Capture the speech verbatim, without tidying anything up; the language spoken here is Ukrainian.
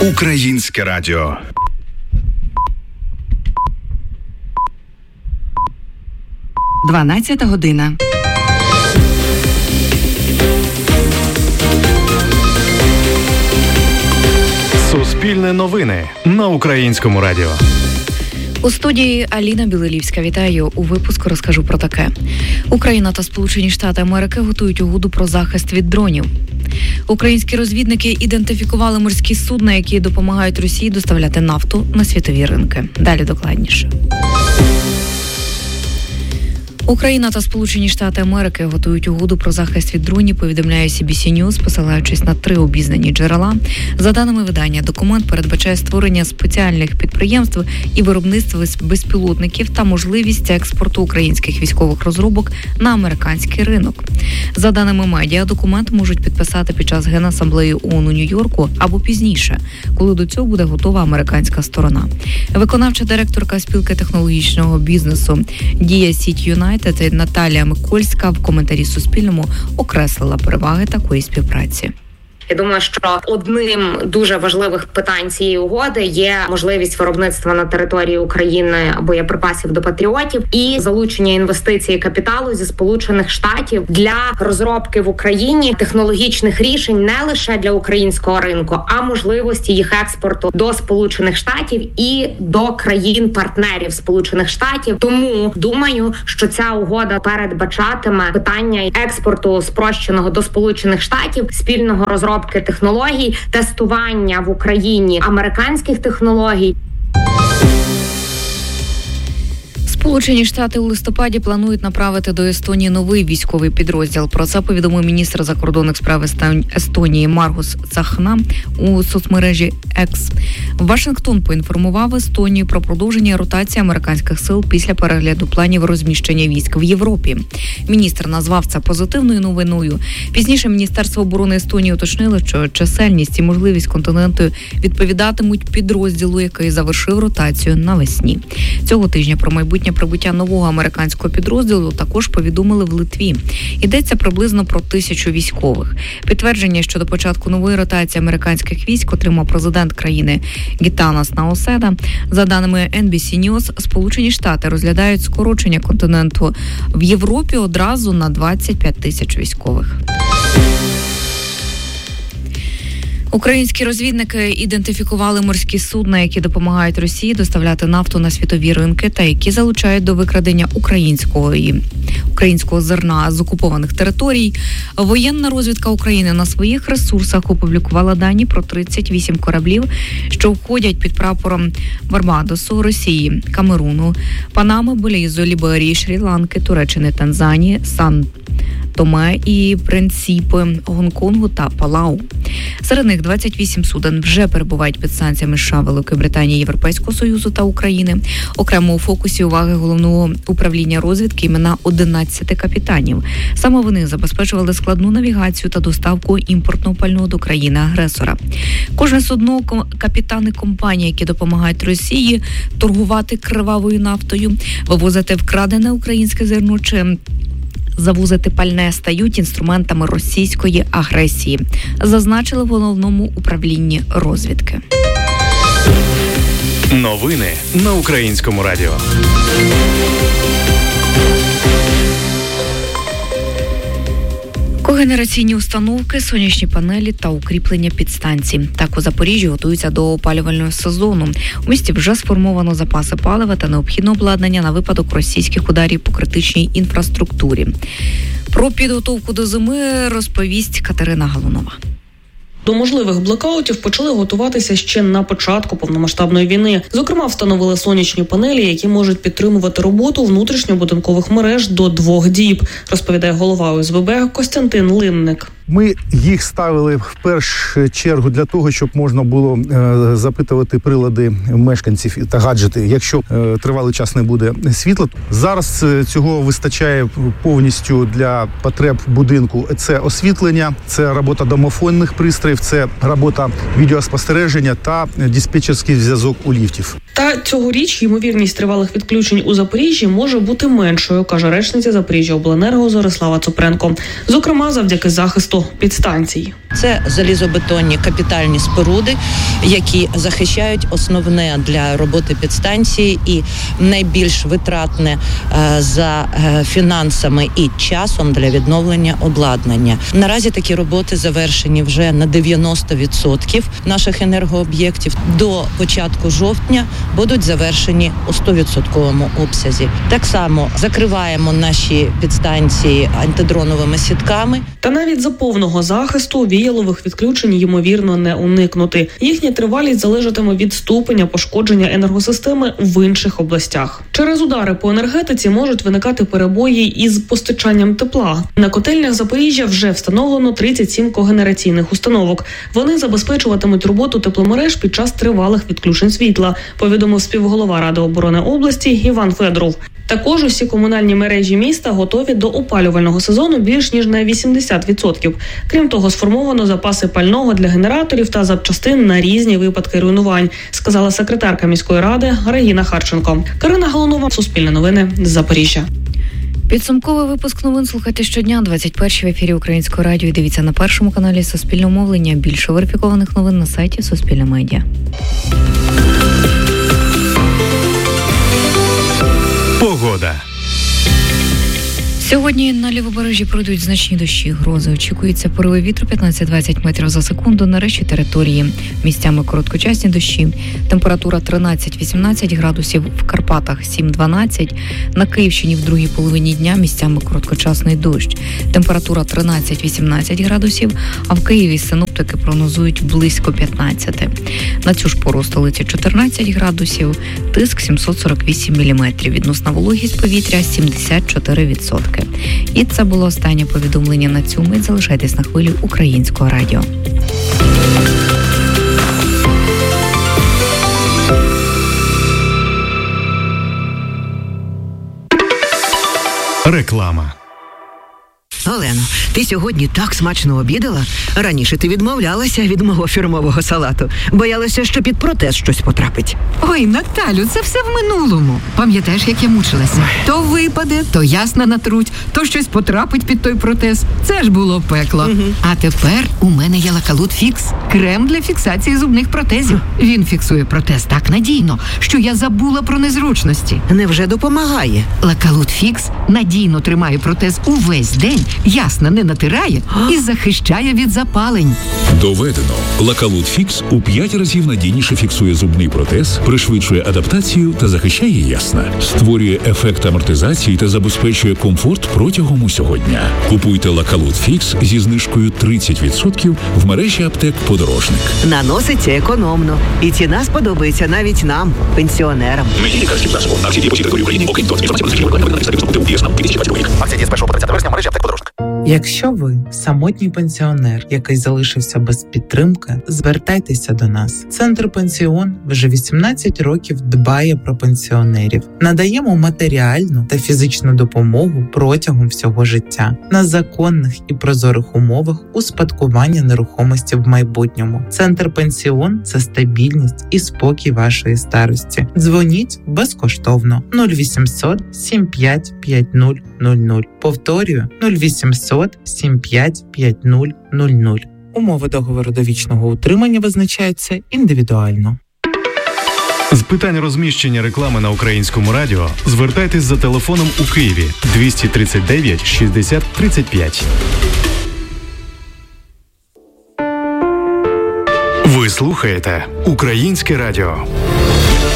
Українське радіо. дванадцята година. Суспільне новини на Українському радіо. У студії Аліна Білилівська. Вітаю. У випуску розкажу про таке. Україна та Сполучені Штати Америки готують угоду про захист від дронів. Українські розвідники ідентифікували морські судна, які допомагають Росії доставляти нафту на світові ринки. Далі докладніше. Україна та Сполучені Штати Америки готують угоду про захист від дронів, повідомляє Сі Бі Сі News, посилаючись на три обізнані джерела. За даними видання, документ передбачає створення спеціальних підприємств і виробництва безпілотників та можливість експорту українських військових розробок на американський ринок. За даними медіа, документ можуть підписати під час Генасамблеї ООН у Нью-Йорку або пізніше, коли до цього буде готова американська сторона. Виконавча директорка спілки технологічного бізнесу Дія Сіті Юнайтед Наталія Микольська в коментарі Суспільному окреслила переваги такої співпраці. Я думаю, що одним дуже важливих питань цієї угоди є можливість виробництва на території України боєприпасів до патріотів і залучення інвестицій і капіталу зі Сполучених Штатів для розробки в Україні технологічних рішень не лише для українського ринку, а можливості їх експорту до Сполучених Штатів і до країн-партнерів Сполучених Штатів. Тому думаю, що ця угода передбачатиме питання експорту спрощеного до Сполучених Штатів, спільного розробки технологій, тестування в Україні американських технологій. Сполучені Штати у листопаді планують направити до Естонії новий військовий підрозділ. Про це повідомив міністр закордонних справ Естонії Маргус Цахна у соцмережі X. Вашингтон поінформував Естонію про продовження ротації американських сил після перегляду планів розміщення військ в Європі. Міністр назвав це позитивною новиною. Пізніше Міністерство оборони Естонії уточнило, що чисельність і можливість континенту відповідатимуть підрозділу, який завершив ротацію навесні. Цього тижня про майбутнє прибуття нового американського підрозділу також повідомили в Литві. Йдеться приблизно про тисячу військових. Підтвердження щодо початку нової ротації американських військ отримав президент країни Гітанас Наоседа. За даними Ен Бі Сі News, Сполучені Штати розглядають скорочення континенту в Європі одразу на двадцять п'ять тисяч військових. Українські розвідники ідентифікували морські судна, які допомагають Росії доставляти нафту на світові ринки та які залучають до викрадення українського, українського зерна з окупованих територій. Воєнна розвідка України на своїх ресурсах опублікувала дані про тридцять вісім кораблів, що входять під прапором Барбадосу, Росії, Камеруну, Панами, Белізу, Ліберії, Шрі-Ланки, Туреччини, Танзанії, Сан Томе і Принципи, Гонконгу та Палау. Серед них двадцять вісім суден вже перебувають під санкціями США, Великої Британії, Європейського Союзу та України. Окремо у фокусі уваги головного управління розвідки імена одинадцяти капітанів. Саме вони забезпечували складну навігацію та доставку імпортного пального до країни-агресора. Кожне судно – капітани компаній, які допомагають Росії торгувати кривавою нафтою, вивозити вкрадене українське зерно чи завозити пальне, стають інструментами російської агресії, зазначили в головному управлінні розвідки. Новини на Українському радіо. Когенераційні установки, сонячні панелі та укріплення підстанцій. Так у Запоріжжі готуються до опалювального сезону. У місті вже сформовано запаси палива та необхідне обладнання на випадок російських ударів по критичній інфраструктурі. Про підготовку до зими розповість Катерина Галунова. До можливих блекаутів почали готуватися ще на початку повномасштабної війни. Зокрема, встановили сонячні панелі, які можуть підтримувати роботу внутрішньобудинкових мереж до двох діб, розповідає голова О Ес Бе Бе Костянтин Линник. Ми їх ставили в першу чергу для того, щоб можна було е, запитувати прилади мешканців та гаджети, якщо е, тривалий час не буде світла. Зараз е, цього вистачає повністю для потреб будинку. Це освітлення, це робота домофонних пристроїв, це робота відеоспостереження та диспетчерський зв'язок у ліфтів. Та цьогоріч ймовірність тривалих відключень у Запоріжжі може бути меншою, каже речниця Запоріжжяобленерго Зорислава Цупренко. Зокрема, завдяки захисту підстанцій. Це залізобетонні капітальні споруди, які захищають основне для роботи підстанції і найбільш витратне за фінансами і часом для відновлення обладнання. Наразі такі роботи завершені вже на дев'яносто відсотків наших енергооб'єктів. До початку жовтня будуть завершені у сто відсотковому обсязі. Так само закриваємо наші підстанції антидроновими сітками. Та навіть за повного захисту віялових відключень ймовірно не уникнути. Їхня тривалість залежатиме від ступеня пошкодження енергосистеми в інших областях. Через удари по енергетиці можуть виникати перебої із постачанням тепла. На котельнях Запоріжжя вже встановлено тридцять сім когенераційних установок. Вони забезпечуватимуть роботу тепломереж під час тривалих відключень світла, повідомив співголова Ради оборони області Іван Федоров. Також усі комунальні мережі міста готові до опалювального сезону більш ніж на вісімдесят відсотків. Крім того, сформовано запаси пального для генераторів та запчастин на різні випадки руйнувань, сказала секретарка міської ради Регіна Харченко. Карина Галунова, Суспільне новини, Запоріжжя. Підсумковий випуск новин слухайте щодня, двадцять перший в ефірі Українського радіо. Дивіться на першому каналі Суспільного мовлення. Більше верифікованих новин на сайті Суспільне медіа. Погода. Сьогодні на лівобережжі пройдуть значні дощі, грози. Очікується пориви вітру п'ятнадцять-двадцять метрів за секунду на решті території. Місцями короткочасні дощі. Температура тринадцять-вісімнадцять градусів, в Карпатах сім-дванадцять. На Київщині в другій половині дня місцями короткочасний дощ. Температура тринадцять-вісімнадцять градусів, а в Києві синоптики прогнозують близько п'ятнадцять. На цю ж пору столиці чотирнадцять градусів, тиск сімсот сорок вісім міліметрів. Відносна вологість повітря сімдесят чотири відсотки. І це було останнє повідомлення на цю мить. Залишайтесь на хвилі Українського радіо. Реклама. Олено, ти сьогодні так смачно обідала. Раніше ти відмовлялася від мого фірмового салату. Боялася, що під протез щось потрапить. Ой, Наталю, це все в минулому. Пам'ятаєш, як я мучилася? То випаде, то ясна натруть, то щось потрапить під той протез. Це ж було пекло. Угу. А тепер у мене є Лакалут Фікс. Крем для фіксації зубних протезів. Він фіксує протез так надійно, що я забула про незручності. Невже допомагає? Лакалут Фікс надійно тримає протез увесь день, ясно не натирає і захищає від запалень. Доведено. Лакалут Фікс у п'ять разів надійніше фіксує зубний протез, пришвидшує адаптацію та захищає ясна. Створює ефект амортизації та забезпечує комфорт протягом усього дня. Купуйте Лакалут Фікс зі знижкою тридцять відсотків в мережі аптек «Подорожник». Наноситься економно. І ціна сподобається навіть нам, пенсіонерам. Акції дії по території України, окрім того, Акція дії з першого по тридцяте вересня в мережі аптек «Подорожник». Якщо ви самотній пенсіонер, який залишився без підтримки, звертайтеся до нас. Центр Пенсіон вже вісімнадцять років дбає про пенсіонерів. Надаємо матеріальну та фізичну допомогу протягом всього життя на законних і прозорих умовах успадкування нерухомості в майбутньому. Центр Пенсіон – це стабільність і спокій вашої старості. Дзвоніть безкоштовно нуль вісімсот сім п'ять п'ять нуль нуль нуль. Повторюю нуль вісімсот сім п'ять п'ять нуль нуль нуль. Умови договору довічного утримання визначаються індивідуально. З питань розміщення реклами на Українському радіо звертайтесь за телефоном у Києві двісті тридцять дев'ять шістдесят тридцять п'ять. Ви слухаєте Українське радіо.